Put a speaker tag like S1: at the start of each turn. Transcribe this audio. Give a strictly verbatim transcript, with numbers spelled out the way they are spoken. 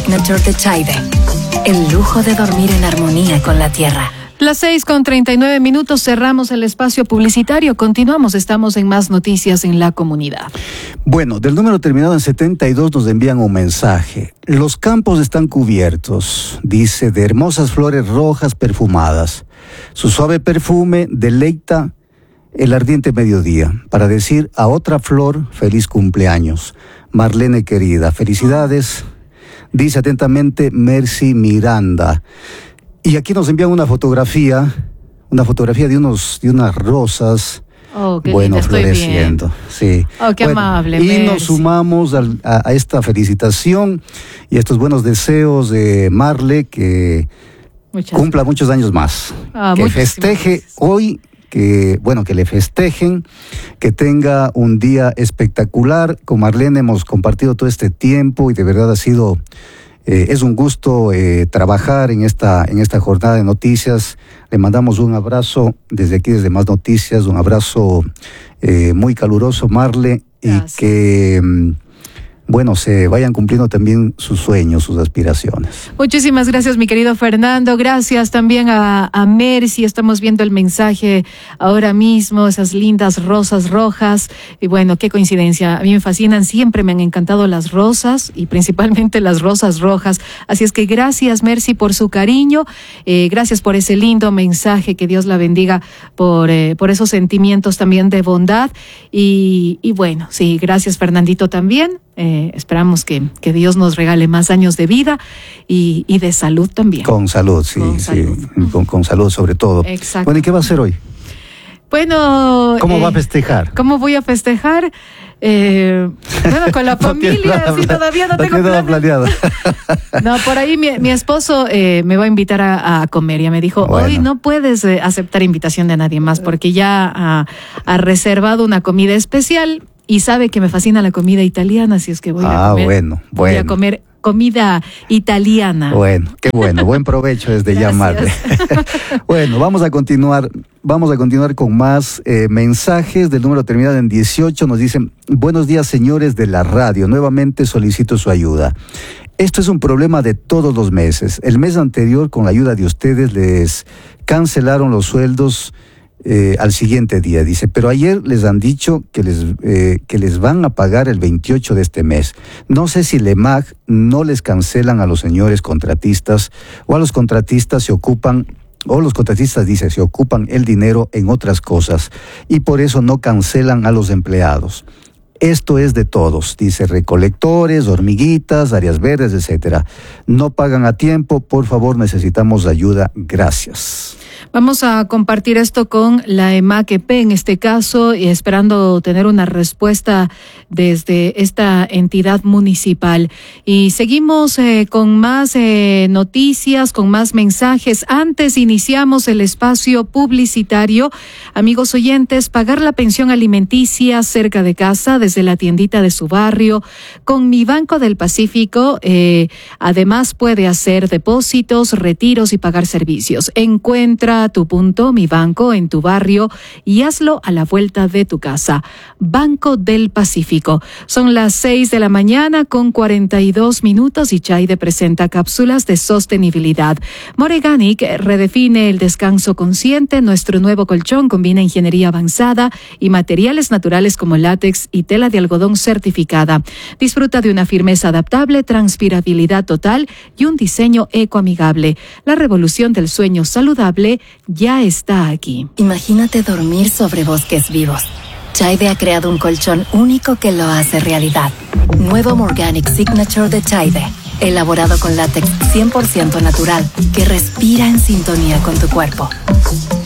S1: Signature de Chaide. El lujo de dormir en armonía con la tierra.
S2: Las seis con treinta y nueve minutos, cerramos el espacio publicitario. Continuamos, estamos en más noticias en la comunidad.
S3: Bueno, del número terminado en setenta y dos nos envían un mensaje. Los campos están cubiertos, dice, de hermosas flores rojas perfumadas. Su suave perfume deleita el ardiente mediodía para decir a otra flor feliz cumpleaños. Marlene querida, felicidades. Dice atentamente Mercy Miranda. Y aquí nos envían una fotografía, una fotografía de unos, de unas rosas,
S2: oh, qué
S3: bueno,
S2: linda,
S3: floreciendo. Sí.
S2: Oh, qué
S3: bueno,
S2: amable.
S3: Y
S2: Mercy.
S3: nos sumamos al, a, a esta felicitación y a estos buenos deseos de Marle, que Muchas cumpla gracias. muchos años más. Ah, que festeje gracias. hoy, que bueno, que le festejen, que tenga un día espectacular. Con Marlene hemos compartido todo este tiempo y de verdad ha sido... Eh, es un gusto eh, trabajar en esta, en esta jornada de noticias. Le mandamos un abrazo desde aquí, desde Más Noticias, un abrazo eh, muy caluroso, Marle, Gracias. y que, bueno, se vayan cumpliendo también sus sueños, sus aspiraciones.
S2: Muchísimas gracias, mi querido Fernando. Gracias también a, a Mercy. Estamos viendo el mensaje ahora mismo, esas lindas rosas rojas. Y bueno, qué coincidencia. A mí me fascinan, siempre me han encantado las rosas y principalmente las rosas rojas. Así es que gracias, Mercy, por su cariño. Eh, gracias por ese lindo mensaje. Que Dios la bendiga por, eh, por esos sentimientos también de bondad. Y, y bueno, sí, gracias, Fernandito, también. Eh, esperamos que, que Dios nos regale más años de vida y, y de salud también.
S3: Con salud, sí,
S2: con
S3: sí,
S2: salud.
S3: Con, con salud sobre todo.
S2: Exacto.
S3: Bueno, ¿y qué va a hacer hoy?
S2: Bueno...
S3: ¿Cómo
S2: eh,
S3: va a festejar?
S2: ¿Cómo voy a festejar? Eh, bueno, con la familia, no sí, todavía no, no tengo
S3: nada planeado.
S2: No, por ahí mi, mi esposo eh, me va a invitar a, a comer. Ya me dijo, bueno. hoy no puedes eh, aceptar invitación de nadie más porque ya ha, ha reservado una comida especial. Y sabe que me fascina la comida italiana, así es que voy
S3: ah,
S2: a comer.
S3: bueno, bueno.
S2: Voy a comer comida italiana.
S3: Bueno, qué bueno, buen provecho desde ya, Marle. Bueno, vamos a continuar, vamos a continuar con más eh, mensajes del número terminado en dieciocho. Nos dicen, buenos días, señores de la radio, nuevamente solicito su ayuda. Esto es un problema de todos los meses. El mes anterior, con la ayuda de ustedes, les cancelaron los sueldos Eh, al siguiente día, dice, pero ayer les han dicho que les, eh, que les van a pagar el veintiocho de este mes. No sé si LEMAG no les cancelan a los señores contratistas o a los contratistas se ocupan, o los contratistas, dice, se ocupan el dinero en otras cosas y por eso no cancelan a los empleados. Esto es de todos, dice, recolectores, hormiguitas, áreas verdes, etcétera. No pagan a tiempo, por favor, necesitamos ayuda, gracias.
S2: Vamos a compartir esto con la EMAQP en este caso y esperando tener una respuesta desde esta entidad municipal. Y seguimos eh, con más eh, noticias, con más mensajes. Antes iniciamos el espacio publicitario. Amigos oyentes, pagar la pensión alimenticia cerca de casa desde la tiendita de su barrio. Con Mi Banco del Pacífico, eh, además puede hacer depósitos, retiros y pagar servicios. Encuentra tu punto Mi Banco en tu barrio y hazlo a la vuelta de tu casa. Banco del Pacífico. Son las seis de la mañana con cuarenta y dos minutos y Chaide presenta cápsulas de sostenibilidad. Moreganic redefine el descanso consciente. Nuestro nuevo colchón combina ingeniería avanzada y materiales naturales como látex y tela de algodón certificada. Disfruta de una firmeza adaptable, transpirabilidad total y un diseño ecoamigable. La revolución del sueño saludable ya está aquí.
S1: Imagínate dormir sobre bosques vivos. Chaide ha creado un colchón único que lo hace realidad. Nuevo Morganic Signature de Chaide, elaborado con látex cien por ciento natural que respira en sintonía con tu cuerpo.